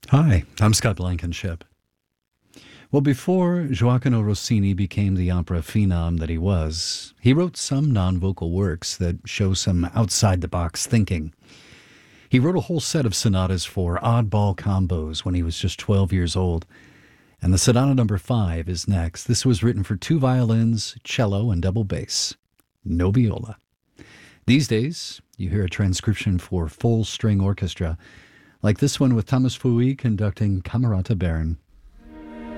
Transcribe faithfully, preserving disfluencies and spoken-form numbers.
Hi, I'm Scott Blankenship. Well, before Gioacchino Rossini became the opera phenom that he was, he wrote some non-vocal works that show some outside-the-box thinking. He wrote a whole set of sonatas for oddball combos when he was just twelve years old, and the Sonata Number five is next. This was written for two violins, cello, and double bass. No viola. These days, you hear a transcription for full string orchestra, like this one with Thomas Fouilly conducting Camerata Bern.